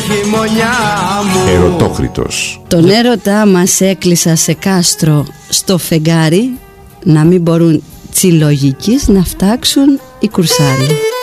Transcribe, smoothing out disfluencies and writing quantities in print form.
χειμωνιά μου. Ερωτόκριτος. Τον έρωτά μας έκλεισα σε κάστρο στο φεγγάρι, να μην μπορούν τσιλογικείς να φτάξουν οι κουρσάροι.